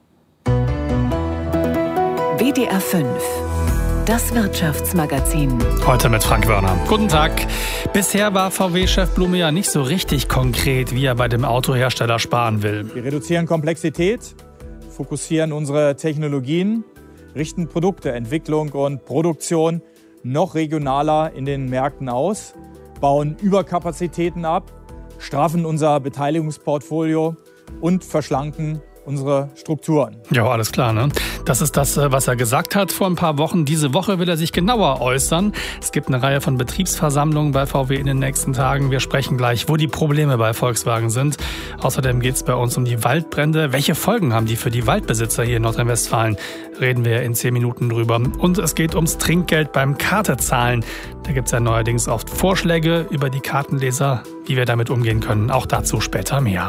WDR 5. Das Wirtschaftsmagazin. Heute mit Frank Wörner. Guten Tag. Bisher war VW-Chef Blume ja nicht so richtig konkret, wie er bei dem Autohersteller sparen will. Wir reduzieren Komplexität, fokussieren unsere Technologien, richten Produkte, Entwicklung und Produktion noch regionaler in den Märkten aus, bauen Überkapazitäten ab, straffen unser Beteiligungsportfolio und verschlanken unsere Strukturen. Ja, alles klar, ne? Das ist das, was er gesagt hat vor ein paar Wochen. Diese Woche will er sich genauer äußern. Es gibt eine Reihe von Betriebsversammlungen bei VW in den nächsten Tagen. Wir sprechen gleich, wo die Probleme bei Volkswagen sind. Außerdem geht es bei uns um die Waldbrände. Welche Folgen haben die für die Waldbesitzer hier in Nordrhein-Westfalen? Reden wir in 10 Minuten drüber. Und es geht ums Trinkgeld beim Kartezahlen. Da gibt es ja neuerdings oft Vorschläge über die Kartenleser, wie wir damit umgehen können. Auch dazu später mehr.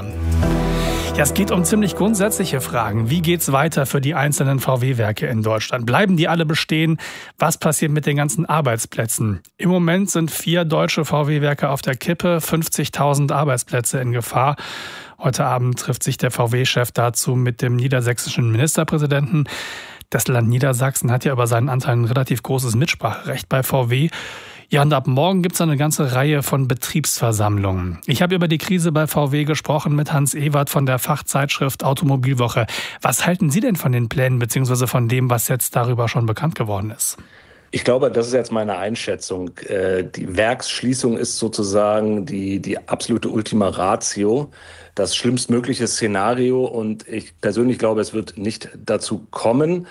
Ja, es geht um ziemlich grundsätzliche Fragen. Wie geht's weiter für die einzelnen VW-Werke in Deutschland? Bleiben die alle bestehen? Was passiert mit den ganzen Arbeitsplätzen? Im Moment sind 4 deutsche VW-Werke auf der Kippe, 50.000 Arbeitsplätze in Gefahr. Heute Abend trifft sich der VW-Chef dazu mit dem niedersächsischen Ministerpräsidenten. Das Land Niedersachsen hat ja über seinen Anteil ein relativ großes Mitspracherecht bei VW. Ja, und ab morgen gibt es eine ganze Reihe von Betriebsversammlungen. Ich habe über die Krise bei VW gesprochen mit Hans Ewert von der Fachzeitschrift Automobilwoche. Was halten Sie denn von den Plänen bzw. von dem, was jetzt darüber schon bekannt geworden ist? Ich glaube, das ist jetzt meine Einschätzung. Die Werksschließung ist sozusagen die absolute Ultima Ratio, das schlimmstmögliche Szenario. Und ich persönlich glaube, es wird nicht dazu kommen.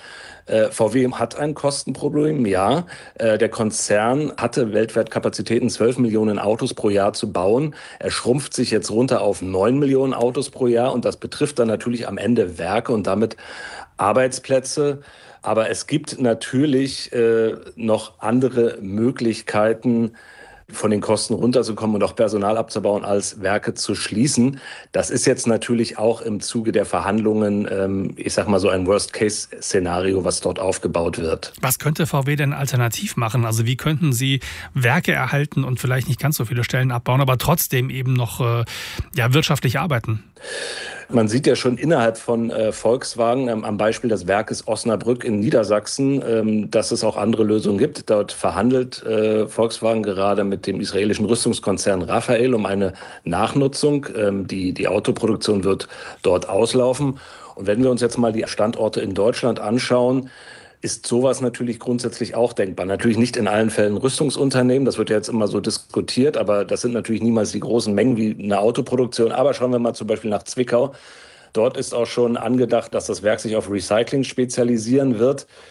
VW hat ein Kostenproblem, ja. Der Konzern hatte weltweit Kapazitäten, 12 Millionen Autos pro Jahr zu bauen. Er schrumpft sich jetzt runter auf 9 Millionen Autos pro Jahr. Und das betrifft dann natürlich am Ende Werke und damit Arbeitsplätze. Aber es gibt natürlich noch andere Möglichkeiten, von den Kosten runterzukommen und auch Personal abzubauen, als Werke zu schließen. Das ist jetzt natürlich auch im Zuge der Verhandlungen, ich sag mal so ein Worst-Case-Szenario, was dort aufgebaut wird. Was könnte VW denn alternativ machen? Also wie könnten Sie Werke erhalten und vielleicht nicht ganz so viele Stellen abbauen, aber trotzdem eben noch wirtschaftlich arbeiten? Man sieht ja schon innerhalb von Volkswagen am Beispiel des Werkes Osnabrück in Niedersachsen, dass es auch andere Lösungen gibt. Dort verhandelt Volkswagen gerade mit dem israelischen Rüstungskonzern Rafael um eine Nachnutzung. Die Autoproduktion wird dort auslaufen. Und wenn wir uns jetzt mal die Standorte in Deutschland anschauen, ist sowas natürlich grundsätzlich auch denkbar. Natürlich nicht in allen Fällen Rüstungsunternehmen, das wird ja jetzt immer so diskutiert, aber das sind natürlich niemals die großen Mengen wie eine Autoproduktion. Aber schauen wir mal zum Beispiel nach Zwickau. Dort ist auch schon angedacht, dass das Werk sich auf Recycling spezialisieren wird.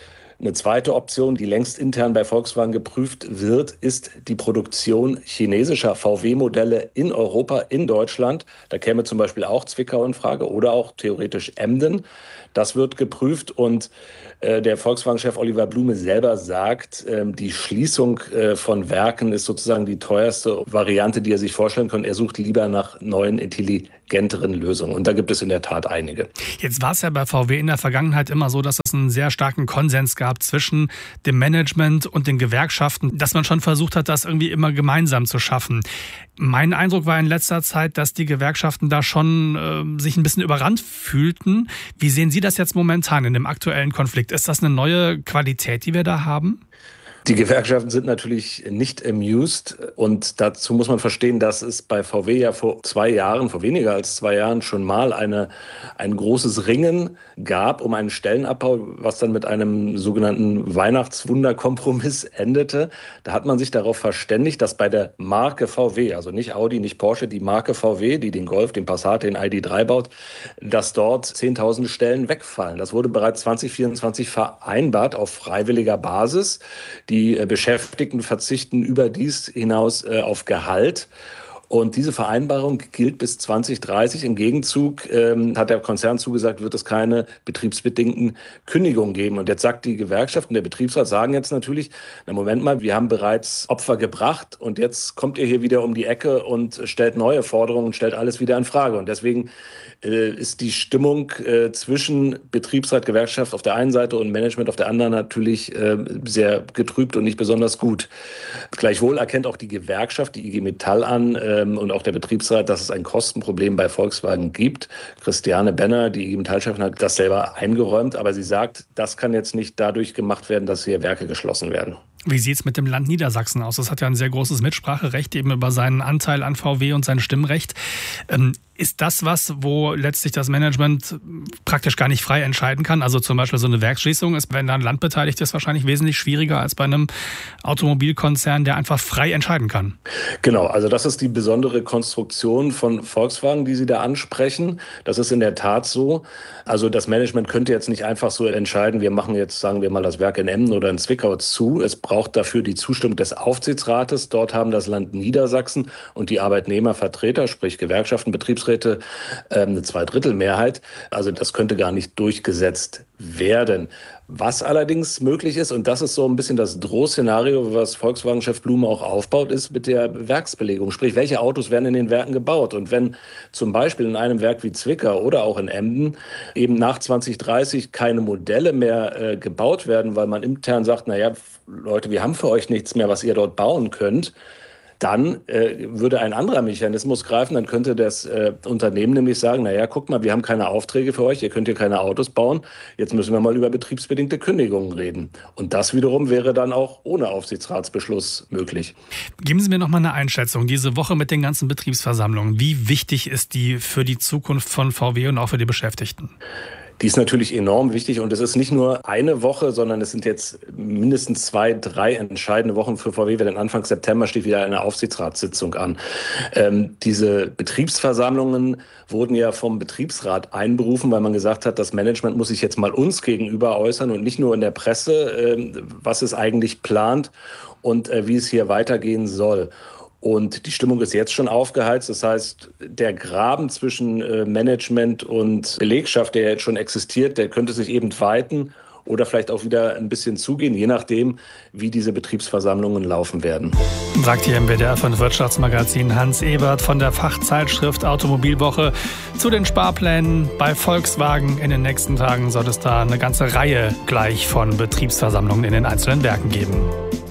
Eine zweite Option, die längst intern bei Volkswagen geprüft wird, ist die Produktion chinesischer VW-Modelle in Europa, in Deutschland. Da käme zum Beispiel auch Zwickau in Frage oder auch theoretisch Emden. Das wird geprüft und der Volkswagen-Chef Oliver Blume selber sagt, die Schließung von Werken ist sozusagen die teuerste Variante, die er sich vorstellen kann. Er sucht lieber nach neuen, intelligenteren Lösungen. Und da gibt es in der Tat einige. Jetzt war es ja bei VW in der Vergangenheit immer so, dass es einen sehr starken Konsens gab zwischen dem Management und den Gewerkschaften, dass man schon versucht hat, das irgendwie immer gemeinsam zu schaffen. Mein Eindruck war in letzter Zeit, dass die Gewerkschaften da schon sich ein bisschen überrannt fühlten. Wie sehen Sie das jetzt momentan in dem aktuellen Konflikt? Ist das eine neue Qualität, die wir da haben? Die Gewerkschaften sind natürlich nicht amused und dazu muss man verstehen, dass es bei VW ja vor weniger als 2 Jahren schon mal ein großes Ringen gab um einen Stellenabbau, was dann mit einem sogenannten Weihnachtswunderkompromiss endete. Da hat man sich darauf verständigt, dass bei der Marke VW, also nicht Audi, nicht Porsche, die Marke VW, die den Golf, den Passat, den ID.3 baut, dass dort 10.000 Stellen wegfallen. Das wurde bereits 2024 vereinbart auf freiwilliger Basis. Die Beschäftigten verzichten überdies hinaus auf Gehalt. Und diese Vereinbarung gilt bis 2030. Im Gegenzug hat der Konzern zugesagt, wird es keine betriebsbedingten Kündigungen geben. Und jetzt sagt die Gewerkschaft und der Betriebsrat sagen jetzt natürlich, na Moment mal, wir haben bereits Opfer gebracht und jetzt kommt ihr hier wieder um die Ecke und stellt neue Forderungen und stellt alles wieder in Frage. Und deswegen ist die Stimmung zwischen Betriebsrat, Gewerkschaft auf der einen Seite und Management auf der anderen natürlich sehr getrübt und nicht besonders gut. Gleichwohl erkennt auch die Gewerkschaft, die IG Metall an, und auch der Betriebsrat, dass es ein Kostenproblem bei Volkswagen gibt. Christiane Benner, die IG Metall-Chefin, hat das selber eingeräumt, aber sie sagt, das kann jetzt nicht dadurch gemacht werden, dass hier Werke geschlossen werden. Wie sieht es mit dem Land Niedersachsen aus? Das hat ja ein sehr großes Mitspracherecht eben über seinen Anteil an VW und sein Stimmrecht. Ist das was, wo letztlich das Management praktisch gar nicht frei entscheiden kann? Also zum Beispiel so eine Werksschließung ist, wenn da ein Land beteiligt ist, wahrscheinlich wesentlich schwieriger als bei einem Automobilkonzern, der einfach frei entscheiden kann. Genau, also das ist die besondere Konstruktion von Volkswagen, die Sie da ansprechen. Das ist in der Tat so. Also das Management könnte jetzt nicht einfach so entscheiden, wir machen jetzt, sagen wir mal, das Werk in Emden oder in Zwickau zu. Es braucht dafür die Zustimmung des Aufsichtsrates. Dort haben das Land Niedersachsen und die Arbeitnehmervertreter, sprich Gewerkschaften, Betriebsräte, eine 2/3 Also das könnte gar nicht durchgesetzt werden. Was allerdings möglich ist, und das ist so ein bisschen das Drohszenario, was Volkswagen-Chef Blume auch aufbaut, ist mit der Werksbelegung. Sprich, welche Autos werden in den Werken gebaut? Und wenn zum Beispiel in einem Werk wie Zwickau oder auch in Emden eben nach 2030 keine Modelle mehr gebaut werden, weil man intern sagt, naja, Leute, wir haben für euch nichts mehr, was ihr dort bauen könnt, dann würde ein anderer Mechanismus greifen. Dann könnte das Unternehmen nämlich sagen, naja, guck mal, wir haben keine Aufträge für euch, ihr könnt hier keine Autos bauen. Jetzt müssen wir mal über betriebsbedingte Kündigungen reden. Und das wiederum wäre dann auch ohne Aufsichtsratsbeschluss möglich. Geben Sie mir noch mal eine Einschätzung. Diese Woche mit den ganzen Betriebsversammlungen, wie wichtig ist die für die Zukunft von VW und auch für die Beschäftigten? Die ist natürlich enorm wichtig und es ist nicht nur eine Woche, sondern es sind jetzt mindestens 2, 3 entscheidende Wochen für VW, weil Anfang September steht wieder eine Aufsichtsratssitzung an. Diese Betriebsversammlungen wurden ja vom Betriebsrat einberufen, weil man gesagt hat, das Management muss sich jetzt mal uns gegenüber äußern und nicht nur in der Presse, was es eigentlich plant und wie es hier weitergehen soll. Und die Stimmung ist jetzt schon aufgeheizt. Das heißt, der Graben zwischen Management und Belegschaft, der jetzt schon existiert, der könnte sich eben weiten oder vielleicht auch wieder ein bisschen zugehen, je nachdem, wie diese Betriebsversammlungen laufen werden. Sagt hier im WDR von Wirtschaftsmagazin Hans Ebert von der Fachzeitschrift Automobilwoche zu den Sparplänen bei Volkswagen. In den nächsten Tagen soll es da eine ganze Reihe gleich von Betriebsversammlungen in den einzelnen Werken geben.